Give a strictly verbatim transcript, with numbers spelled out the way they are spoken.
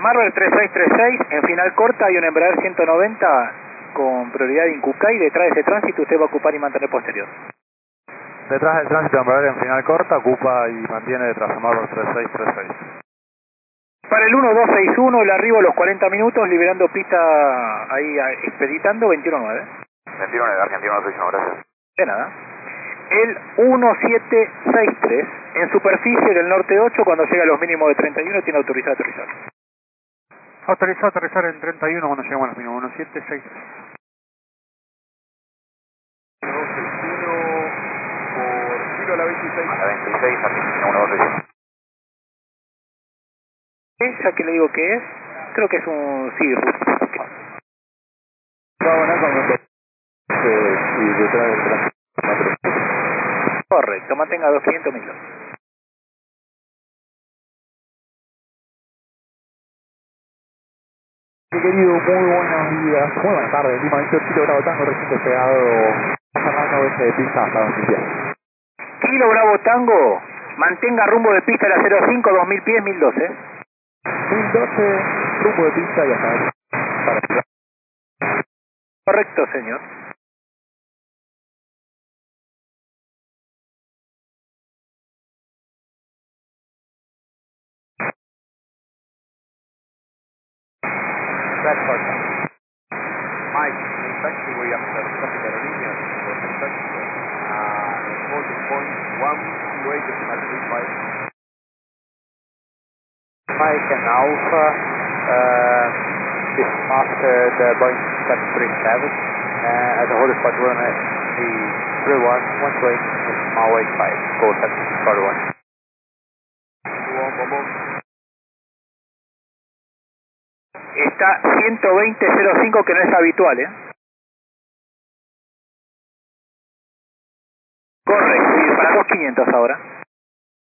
Marvel tres seis tres seis, en final corta hay un Embraer ciento noventa con prioridad Incucay, detrás de ese tránsito usted va a ocupar y mantener posterior. Detrás del tránsito Embraer en final corta, ocupa y mantiene detrás de Marvel tres seis tres seis. Para el uno dos seis uno, el arribo a los cuarenta minutos, liberando pista ahí expeditando veintiuno nueve. veintiuno nueve, Argentino dos seis uno, gracias. De nada. El uno siete seis tres, en superficie del norte ocho, cuando llega a los mínimos de treinta y uno, tiene autorizado aterrizar. Autorizado aterrizar en treinta y uno cuando llegamos a los mínimos, uno siete seis tres. dos seis uno por giro a la veintiséis. A la veintiséis, Argentino uno dos seis uno. ¿Ya que le digo que es? Creo que es un Cirrus. Va a abonar con un eh, y detrás del tránsito. Correcto, mantenga doscientos mil. Querido, muy buenos días, muy buenas tardes, Lima Víctor Kilo Bravo Tango, recién despegado Fernando Oeste de pista hasta donde ya. Kilo Bravo Tango, mantenga rumbo de pista a la cero cinco, dos mil pies, mil doce. mil doce, rumbo de pista y hasta ahí. Para tirar. Correcto, señor. Mike, in taxiway after traffic aerolíneas, for the taxiway, uh, holding point one two eight decimal three five. Mike and Alpha, uh, is after the Boeing seven three seven, uh, at the holding spot run at the three one, one two eight decimal eight five, go seven six one. One, one, one. Está ciento veinte cero cinco, que no es habitual, ¿eh? Correcto, y para dos quinientos ahora.